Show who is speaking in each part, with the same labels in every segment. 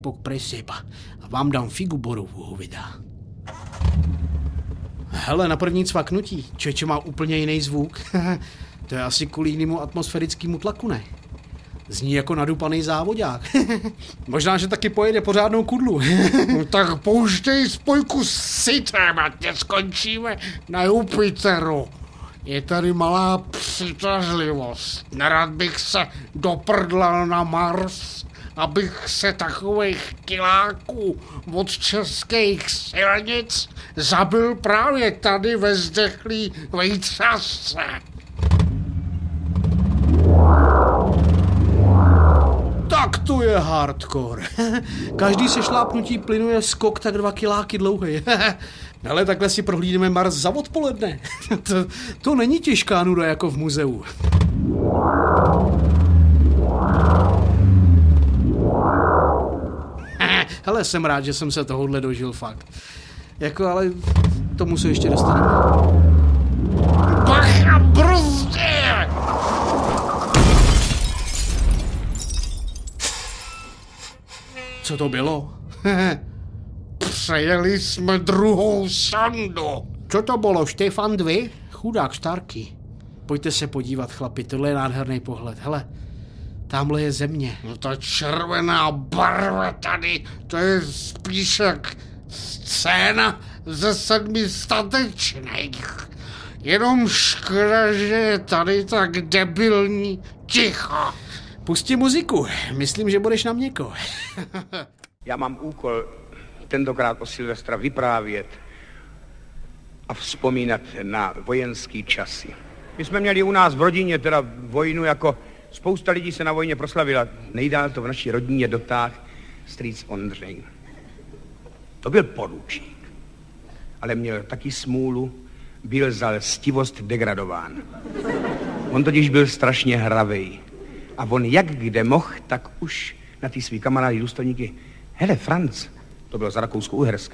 Speaker 1: Pokpresyp a vám dám figu borovou, vydá. Hele, na první cvaknutí. Čeče má úplně jiný zvuk. To je asi kvůli jinému atmosférickému tlaku, ne? Zní jako nadupaný závodák. Možná, že taky pojede pořádnou kudlu.
Speaker 2: No tak pouštěj spojku s Sitem, ať neskončíme na Jupiteru. Je tady malá přitažlivost. Nerad bych se doprdlal na Mars, abych se takových kiláků od českých silnic zabil právě tady ve zdechlý vejtřasce.
Speaker 1: Tak to je hardcore. Každý sešlápnutí plynu je skok tak 2 kiláky dlouhý. Ale takhle si prohlídneme Mars za odpoledne. To není těžká nuda jako v muzeu. Hele, jsem rád, že jsem se tohohle dožil fakt. Jako, ale tomu se ještě dostaneme.
Speaker 2: Bacha, brzdě!
Speaker 1: Co to bylo?
Speaker 2: Přejeli jsme druhou sondu.
Speaker 1: Co to bylo, Štefan 2? Chudák Starky. Pojďte se podívat, chlapi, tohle je nádherný pohled. Hele, tamhle je země.
Speaker 2: No ta červená barva tady, to je spíš jak scéna ze 7 statečných. Jenom škoda, že je tady tak debilní ticho.
Speaker 1: Pusti muziku, myslím, že budeš na měko.
Speaker 3: Já mám úkol tentokrát o Silvestra vyprávět a vzpomínat na vojenský časy. My jsme měli u nás v rodině teda vojnu, jako spousta lidí se na vojně proslavila. Nejdál to v naší rodině dotáhl strýc Ondřej. To byl poručík, ale měl taky smůlu, byl za lstivost degradován. On totiž byl strašně hravej. A on jak kde mohl, tak už na ty svý kamarády důstojníky: hele, Franc, to bylo za Rakousko-Uherska,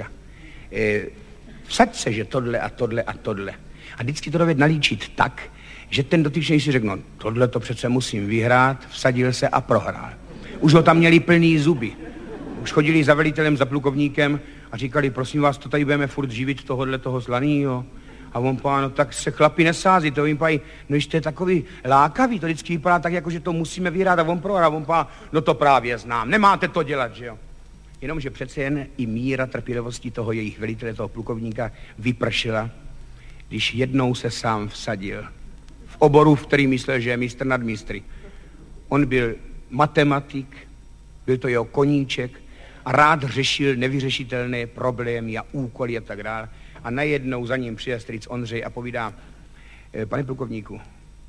Speaker 3: vsaď se, že tohle a tohle a tohle. A vždycky to dovedl nalíčit tak, že ten dotyčný si řekl: no, tohle to přece musím vyhrát, vsadil se a prohrál. Už ho tam měli plný zuby. Už chodili za velitelem, za plukovníkem a říkali: prosím vás, to tady budeme furt živit toho zlanýho. A on pá, no tak se chlapi nesází, to jim pají, no když to je takový lákavý, to vždycky vypadá tak, jako že to musíme vyhrát a on prohrá. On pá, no to právě znám, nemáte to dělat, že jo. Jenomže přece jen i míra trpělivosti toho jejich velitele, toho plukovníka, vypršela, když jednou se sám vsadil v oboru, v který myslel, že je mistr nad mistry. On byl matematik, byl to jeho koníček a rád řešil nevyřešitelné problémy a úkoly a tak dále. A najednou za ním přijde strýc Ondřej a povídá: pane plukovníku,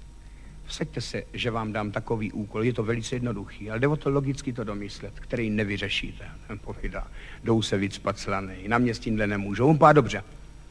Speaker 3: vsaďte se, že vám dám takový úkol, je to velice jednoduchý, ale jde o to logicky to domyslet, který nevyřešíte. Ten povídá: jdou se vycpat slanej, na mě s tímhle nemůžou. On pá, dobře,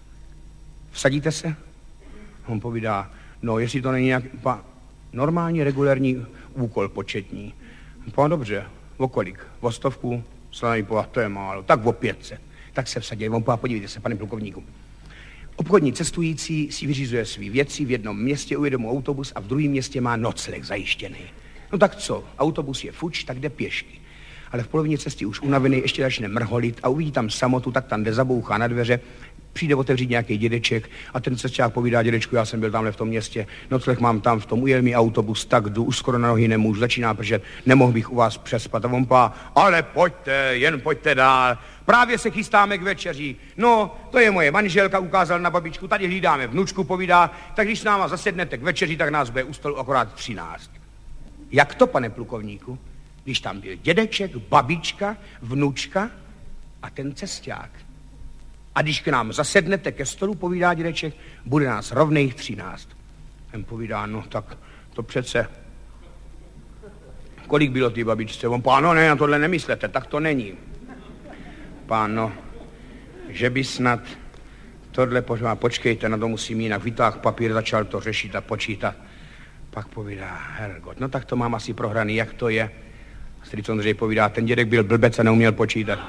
Speaker 3: vsadíte se? On povídá: no, jestli to není nějaký normální, regulérní úkol početní. On pá, dobře, o kolik? O 100? Slanej pá, to je málo, tak o 500. Tak se vsadili. On pá, podívejte se, pane plukovníku. Obchodní cestující si vyřizuje svý věci, v jednom městě ujede mu autobus a v druhém městě má nocleh zajištěný. No tak co, autobus je fuč, tak jde pěšky. Ale v polovině cesty už unavený ještě začne mrholit a uvidí tam samotu, tak tam jde, zabouchá na dveře, přijde otevřít nějaký dědeček a ten cesťák povídá: dědečku, já jsem byl tamhle v tom městě, nocleh mám tam v tom, ujel mi autobus, tak jdu, už skoro na nohy nemůžu, začíná pršet, nemohl bych u vás přespat. A on pá: ale pojďte, jen pojďte dál. Právě se chystáme k večeři. No, to je moje manželka, ukázal na babičku, tady hlídáme vnučku, povídá, tak když s náma zasednete k večeři, tak nás bude u stolu akorát 13. Jak to, pane plukovníku? Když tam byl dědeček, babička, vnučka a ten cesťák. A když k nám zasednete ke stolu, povídá dědeček, bude nás rovných 13. Ten povídá: no tak to přece... Kolik bylo ty babičce? On pá, no ne, na tohle nemyslete, tak to není. Páno, že by snad tohle počkejte, na to musím jinak. Vytáhl papír, začal to řešit a počítat. Pak povídá: hergot, no tak to mám asi prohraný, jak to je? Strýc Ondřej povídá: ten dědek byl blbec a neuměl počítat.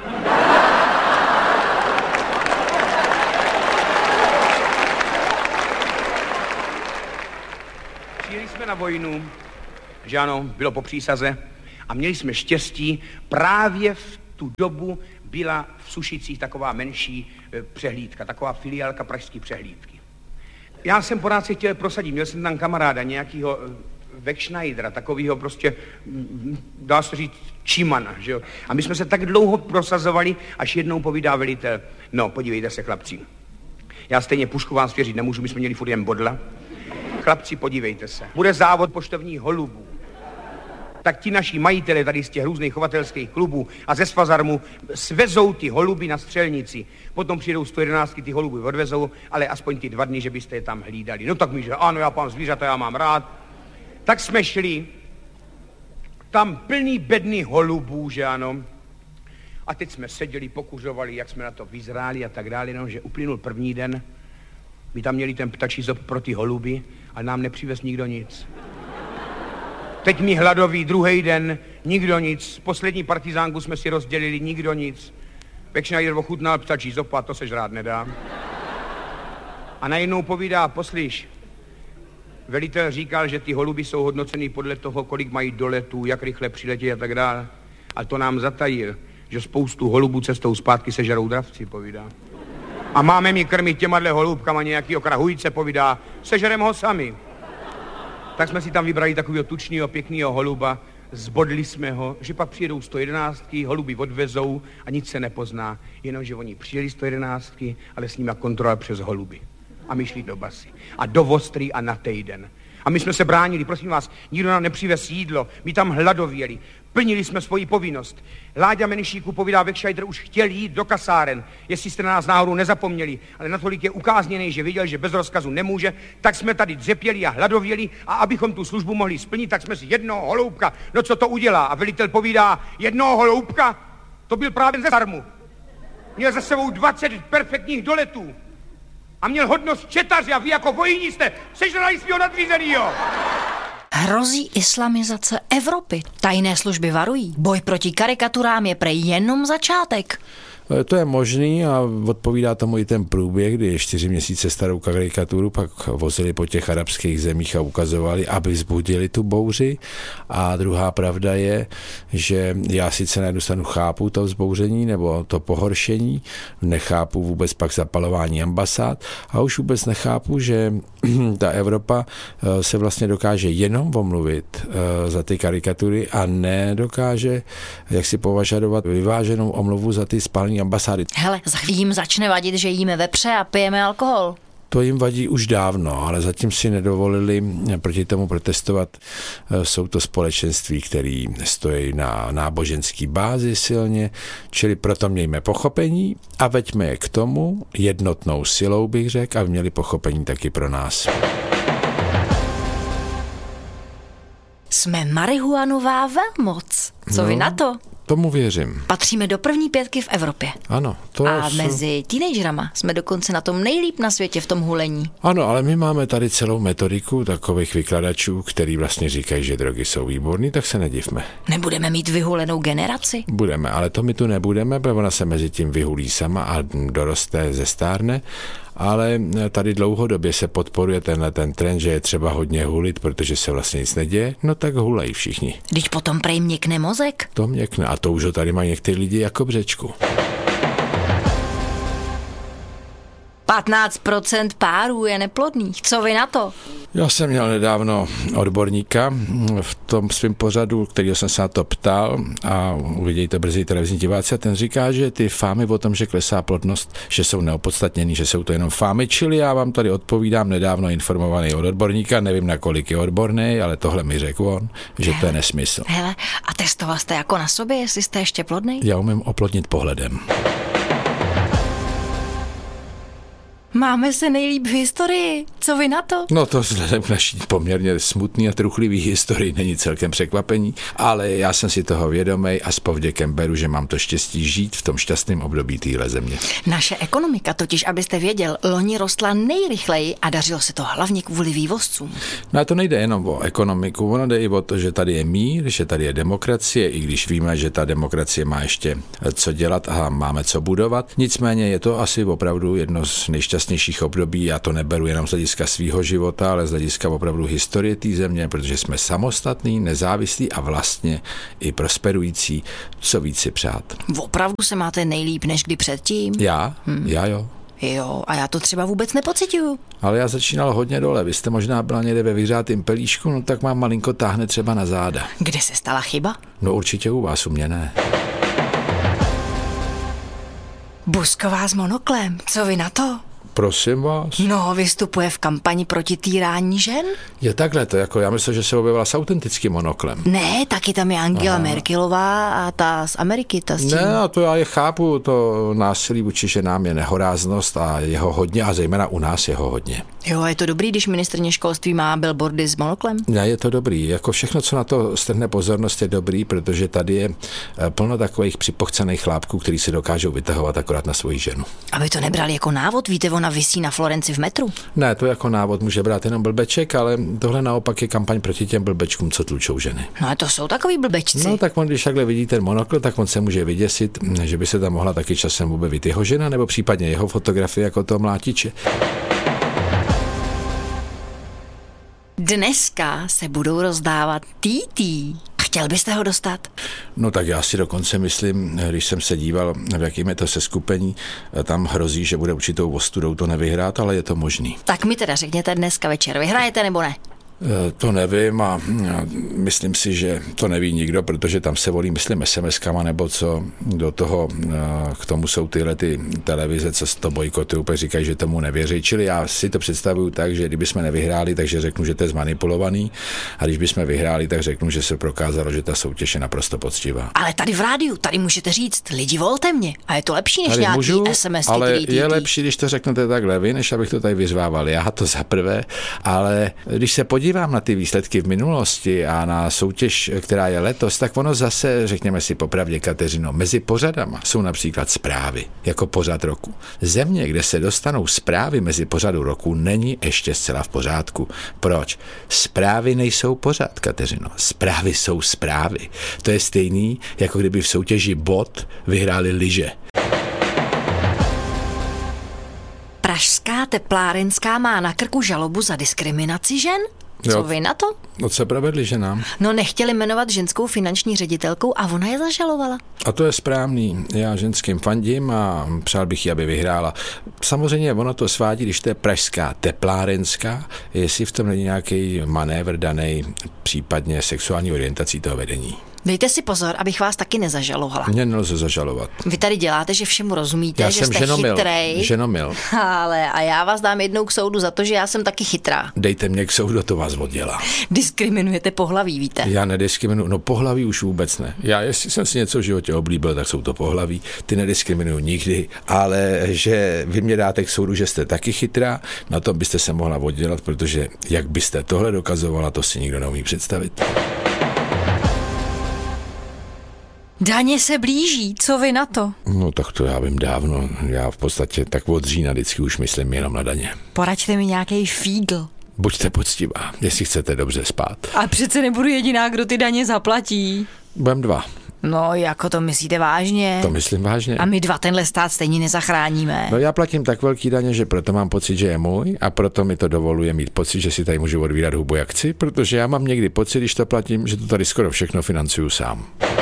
Speaker 3: Přijeli jsme na vojnu, že ano, bylo po přísaze a měli jsme štěstí právě v tu dobu byla v Sušicích taková menší přehlídka, taková filiálka pražské přehlídky. Já jsem pořád se chtěl prosadit, měl jsem tam kamaráda nějakýho Wegschneidera, takovýho prostě, dá se říct, čímana, že jo. A my jsme se tak dlouho prosazovali, až jednou povídá velitel, no, podívejte se, chlapci, já stejně pušku vám svěřit nemůžu, my jsme měli furt jen bodla. Chlapci, podívejte se, bude závod poštovních holubů. Tak ti naši majitele tady z těch různých chovatelských klubů a ze Svazarmu svezou ty holuby na střelnici. Potom přijdou 111, ty holuby odvezou, ale aspoň ty 2 dny, že byste je tam hlídali. No tak mi, že ano, já pán zvířata, já mám rád. Tak jsme šli, tam plný bedny holubů, že ano. A teď jsme seděli, pokuřovali, jak jsme na to vyzráli a tak dále, no, že uplynul první den. My tam měli ten ptačí zob pro ty holuby, ale nám nepřivez nikdo nic. Teď mi hladový, druhý den, nikdo nic. Poslední partizánku jsme si rozdělili, nikdo nic. Wegschneider ochutnal ptačí zopa, to se žrát nedá. A najednou povídá, poslyš, velitel říkal, že ty holuby jsou hodnoceny podle toho, kolik mají doletů, jak rychle přiletí a tak dále. Ale to nám zatajil, že spoustu holubů cestou zpátky sežerou dravci, povídá. A máme mi krmit těmadle holubkama nějakýho krahujce, povídá, sežerem ho sami. Tak jsme si tam vybrali takového tučného, pěkného holuba, zbodli jsme ho, že pak přijedou 111, holuby odvezou a nic se nepozná, jenomže oni přijeli 111, ale s nimi kontrola přes holuby. A my šli do basy a do Vostrý a na týden. A my jsme se bránili, prosím vás, nikdo nám nepřivez jídlo, my tam hladověli, plnili jsme svoji povinnost. Láďa Menšíku, povídá, Wegschneider už chtěl jít do kasáren, jestli jste na nás náhodou nezapomněli, ale natolik je ukázněný, že viděl, že bez rozkazu nemůže, tak jsme tady dřepěli a hladověli a abychom tu službu mohli splnit, tak jsme si jednoho holoubka, no co to udělá? A velitel povídá, jednoho holoubka, to byl právě ze Sarmu. Měl za sebou 20 perfektních doletů. A měl hodnost četaře a vy jako vojní jste sežrali svýho nadřízenýho.
Speaker 4: Hrozí islamizace Evropy. Tajné služby varují. Boj proti karikaturám je prej jenom začátek.
Speaker 5: To je možný a odpovídá tomu i ten průběh, kdy 4 měsíce starou karikaturu pak vozili po těch arabských zemích a ukazovali, aby vzbudili tu bouři. A druhá pravda je, že já sice na jednu stranu chápu to vzbouření nebo to pohoršení, nechápu vůbec pak zapalování ambasád a už vůbec nechápu, že ta Evropa se vlastně dokáže jenom omluvit za ty karikatury a nedokáže, jak si považovat, vyváženou omluvu za ty spální ambasády.
Speaker 4: Hele, za chvíli jim začne vadit, že jíme vepře a pijeme alkohol.
Speaker 5: To jim vadí už dávno, ale zatím si nedovolili proti tomu protestovat. Jsou to společenství, které stojí na náboženský bázi silně, čili proto mějme pochopení a veďme je k tomu jednotnou silou, bych řekl, aby měli pochopení taky pro nás.
Speaker 4: Jsme marihuanová velmoc. Co vy na to?
Speaker 5: Tomu věřím.
Speaker 4: Patříme do první 5 v Evropě.
Speaker 5: Ano.
Speaker 4: A mezi teenagerama jsme dokonce na tom nejlíp na světě v tom hulení.
Speaker 5: Ano, ale my máme tady celou metodiku takových vykladačů, který vlastně říkají, že drogy jsou výborný, tak se nedivme.
Speaker 4: Nebudeme mít vyhulenou generaci?
Speaker 5: Budeme, ale to my tu nebudeme, protože ona se mezi tím vyhulí sama a doroste, zestárne. Ale tady dlouhodobě se podporuje ten trend, že je třeba hodně hulit, protože se vlastně nic neděje, no tak hulají všichni.
Speaker 4: Vždyť potom prej měkne mozek.
Speaker 5: To měkne a to už ho tady mají některý lidi jako břečku.
Speaker 4: 15% párů je neplodných. Co vy na to?
Speaker 5: Já jsem měl nedávno odborníka v tom svém pořadu, kterýho jsem se na to ptal a uvidíte to brzy televizní diváci a ten říká, že ty fámy o tom, že klesá plodnost, že jsou neopodstatněný, že jsou to jenom fámy, čili já vám tady odpovídám nedávno informovaný od odborníka, nevím na kolik je odborný, ale tohle mi řekl on, že to je nesmysl.
Speaker 4: Hele, a testoval jste jako na sobě, jestli jste ještě plodnej?
Speaker 5: Já umím oplodnit pohledem.
Speaker 4: Máme se nejlíp v historii. Co vy na to?
Speaker 5: No to vzhledem k naší poměrně smutný a truchlivý historii není celkem překvapení, ale já jsem si toho vědomej a s povděkem beru, že mám to štěstí žít v tom šťastném období téhle země.
Speaker 4: Naše ekonomika totiž, abyste věděl, loni rostla nejrychleji a dařilo se to hlavně kvůli vývozcům.
Speaker 5: No a to nejde jenom o ekonomiku, ono jde i o to, že tady je mír, že tady je demokracie, i když víme, že ta demokracie má ještě co dělat a máme co budovat. Nicméně je to asi opravdu jedno z nejšťastnějších nejšťastnějších období, já to neberu jenom z hlediska svýho života, ale z hlediska opravdu historie té země, protože jsme samostatní, nezávislí a vlastně i prosperující, co víc si přát.
Speaker 4: Opravdu se máte nejlíp než kdy předtím?
Speaker 5: Já jo.
Speaker 4: Jo, a já to třeba vůbec nepociťuju.
Speaker 5: Ale já začínal hodně dole, vy jste možná byla někde ve vyhřátým pelíšku, no tak mám malinko táhne třeba na záda.
Speaker 4: Kde se stala chyba?
Speaker 5: No určitě u vás, u mě ne.
Speaker 4: Busková s monoklem, co vy na to?
Speaker 5: Prosím vás.
Speaker 4: No, vystupuje v kampani proti týrání žen?
Speaker 5: Je takhle to, jako já myslím, že se objevila s autentickým monoklem.
Speaker 4: Ne, taky tam je Angela Merkelová a ta z Ameriky, ta s tím.
Speaker 5: Ne, a to já je chápu, to násilí vůči ženám je nehoráznost a jeho hodně a zejména u nás jeho hodně.
Speaker 4: Jo, je to dobrý, když ministryně školství má billboardy s monoklem?
Speaker 5: Ne, je to dobrý, jako všechno, co na to strhne pozornost, je dobrý, protože tady je plno takových připochcených chlápků, který si dokážou vytahovat akorát na svoji ženu.
Speaker 4: Aby to nebrali jako návod, víte, ona visí na Florenci v metru.
Speaker 5: Ne, to jako návod může brát jenom blbeček, ale tohle naopak je kampaň proti těm blbečkům, co tlučou ženy.
Speaker 4: No a to jsou takový blbečci.
Speaker 5: No tak on, když takhle vidí ten monokl, tak on se může vyděsit, že by se tam mohla taky časem objevit jeho žena, nebo případně jeho fotografie jako toho mlátiče.
Speaker 4: Dneska se budou rozdávat TT. Chtěl byste ho dostat?
Speaker 5: No tak já si dokonce myslím, když jsem se díval, v jakým je to seskupení, tam hrozí, že bude určitou ostudou to nevyhrát, ale je to možný.
Speaker 4: Tak mi teda řekněte dneska večer, vyhrajete nebo ne?
Speaker 5: To nevím a myslím si, že to neví nikdo, protože tam se volí, myslím, SMS-kama nebo co do toho, k tomu jsou tyhle ty televize, co to bojkotují, úplně říkají, že tomu nevěří. Čili já si to představuju tak, že kdybychom nevyhráli, takže řeknu, že to je zmanipulovaný, a když bychom vyhráli, tak řeknu, že se prokázalo, že ta soutěž je naprosto poctivá.
Speaker 4: Ale tady v rádiu, tady můžete říct, lidi volte mě a je to lepší než
Speaker 5: tady
Speaker 4: nějaký
Speaker 5: můžu,
Speaker 4: SMSky.
Speaker 5: Ale je lepší, když to řeknete takhle vy, než abych to tady vyzvával já, to za prvé, ale když se podívám na ty výsledky v minulosti a na soutěž, která je letos, tak ono zase, řekněme si popravdě, Kateřino, mezi pořadama jsou například zprávy, jako pořad roku. Země, kde se dostanou zprávy mezi pořadu roku, není ještě zcela v pořádku. Proč? Zprávy nejsou pořad, Kateřino. Zprávy jsou zprávy. To je stejný, jako kdyby v soutěži bod vyhráli lyže.
Speaker 4: Pražská teplárenská má na krku žalobu za diskriminaci žen? Co vy na to?
Speaker 5: No co provedli ženám?
Speaker 4: No nechtěli jmenovat ženskou finanční ředitelkou a ona je zažalovala.
Speaker 5: A to je správný. Já ženským fandím a přál bych jí, aby vyhrála. Samozřejmě ono to svádí, když to je pražská teplárenská, jestli v tom není nějaký manévr danej, případně sexuální orientací toho vedení.
Speaker 4: Dejte si pozor, abych vás taky nezažalovala.
Speaker 5: Mě nelze zažalovat.
Speaker 4: Vy tady děláte, že všemu rozumíte,
Speaker 5: Já
Speaker 4: že
Speaker 5: jsem
Speaker 4: jste chytrej.
Speaker 5: ženomil.
Speaker 4: Ale a já vás dám jednou k soudu za to, že já jsem taky chytrá.
Speaker 5: Dejte mě k soudu, to vás oddělá.
Speaker 4: Diskriminujete pohlaví, víte?
Speaker 5: Já nediskriminuju, no pohlaví už vůbec ne. Já, jestli jsem si něco v životě oblíbil, tak jsou to pohlaví. Ty nediskriminuju nikdy, ale že vy mě dáte k soudu, že jste taky chytrá, na tom byste se mohla oddělat, protože jak byste tohle dokazovala, to si nikdo neumí představit.
Speaker 4: Daně se blíží, co vy na to?
Speaker 5: No tak to já vím dávno. Já v podstatě tak od října vždycky už myslím jenom na daně.
Speaker 4: Poraďte mi nějaký fígl.
Speaker 5: Buďte poctivá, jestli chcete dobře spát.
Speaker 4: A přece nebudu jediná, kdo ty daně zaplatí.
Speaker 5: Budem dva.
Speaker 4: No, jako to myslíte vážně?
Speaker 5: To myslím vážně.
Speaker 4: A my dva tenhle stát stejně nezachráníme.
Speaker 5: No já platím tak velký daně, že proto mám pocit, že je můj a proto mi to dovoluje mít pocit, že si tady můžu odvírat hubu jak chci, protože já mám někdy pocit, když to platím, že to tady skoro všechno financuju sám.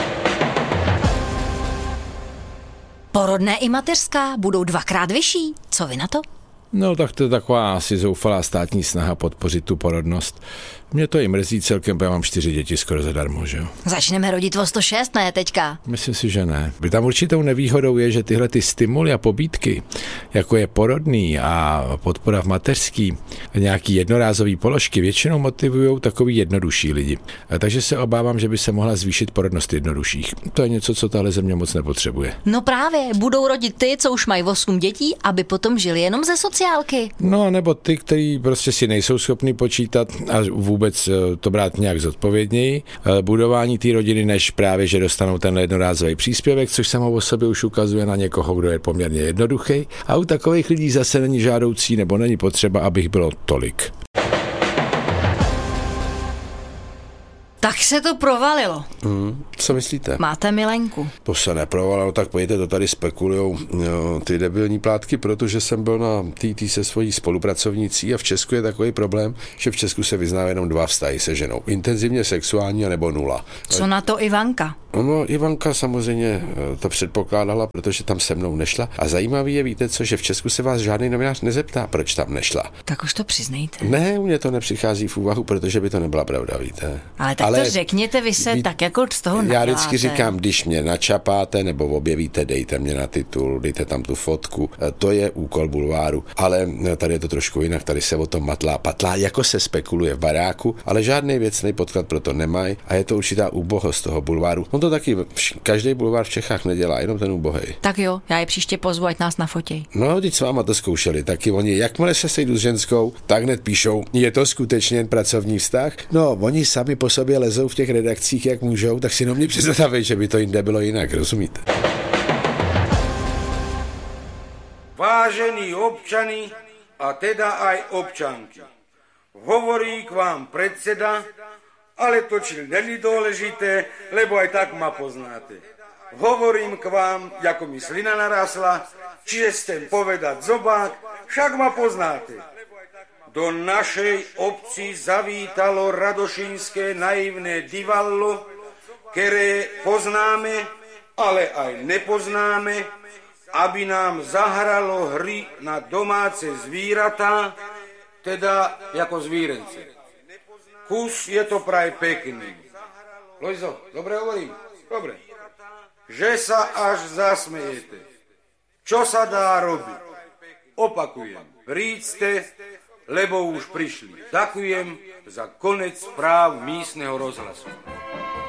Speaker 4: Porodné i mateřská budou 2krát vyšší. Co vy na to?
Speaker 5: No tak to je taková asi zoufalá státní snaha podpořit tu porodnost. Mě to i mrzí celkem, protože mám 4 děti skoro zadarmo, že jo.
Speaker 4: Začneme rodit o 106, ne teďka?
Speaker 5: Myslím si, že ne. Tam určitou nevýhodou je, že tyhle ty stimuly a pobídky, jako je porodný a podpora v mateřský, nějaký jednorázový položky, většinou motivují takový jednodušší lidi. Takže se obávám, že by se mohla zvýšit porodnost jednodušších. To je něco, co tahle země moc nepotřebuje.
Speaker 4: No právě, budou rodit ty, co už mají 8 dětí, aby potom žili jenom ze sociálky.
Speaker 5: No, nebo ty, kteří prostě si nejsou schopni počítat a vůbec to brát nějak zodpovědněji. Budování té rodiny, než právě, že dostanou ten jednorázový příspěvek, což samo o sobě už ukazuje na někoho, kdo je poměrně jednoduchý. A u takových lidí zase není žádoucí nebo není potřeba, abych bylo tolik.
Speaker 4: Tak se to provalilo.
Speaker 5: Co myslíte?
Speaker 4: Máte milenku.
Speaker 5: To se neprovalilo, tak pojďte, to tady spekulujou ty debilní plátky, protože jsem byl na TT se svojí spolupracovnicí a v Česku je takový problém, že v Česku se vyzná jenom 2 vztahy se ženou. Intenzivně sexuální a nebo 0.
Speaker 4: Co na to Ivanka?
Speaker 5: No, Ivanka samozřejmě to předpokládala, protože tam se mnou nešla. A zajímavý je, víte co, že v Česku se vás žádný novinář nezeptá, proč tam nešla.
Speaker 4: Tak už to přiznejte.
Speaker 5: Ne, u mě to nepřichází v úvahu, protože by to nebyla pravda, víte.
Speaker 4: Ale to řekněte, vy se tak jako z toho
Speaker 5: já
Speaker 4: naděláte.
Speaker 5: vždycky říkám, když mě načapáte nebo objevíte, dejte mě na titul, dejte tam tu fotku. To je úkol bulváru. Ale tady je to trošku jinak, tady se o tom patlá, jako se spekuluje v baráku, ale žádný věcný podklad pro to nemají a je to určitá úbohost toho bulváru. On to taky každý bulvár v Čechách nedělá, jenom ten úbohej.
Speaker 4: Tak jo, já je příště pozvu, ať nás nafotěj.
Speaker 5: No, teď s váma to zkoušeli, taky oni, jakmile se sejdu s ženskou, tak hned píšou, je to skutečně jen pracovní vztah? No, oni sami po sobě lezou v těch redakcích, jak můžou, tak si no mě představí, že by to jinde bylo jinak, rozumíte?
Speaker 6: Vážení občany a teda aj občanky, hovorí k vám predseda, ale to či není dôležité, lebo aj tak ma poznáte. Hovorím k vám, ako mi slina narasla, čiže chcem povedať zobák, však ma poznáte. Do našej obci zavítalo radošínske naivné divallo, ktoré poznáme, ale aj nepoznáme, aby nám zahralo hry na domáce zvíratá, teda ako zvírence. Kus je to praj pekný. Lojzo, dobre hovorím? Dobre. Že sa až zasmejete. Čo sa dá robiť? Opakujem. Príďte, lebo už prišli. Ďakujem za konec správ místneho rozhlasu.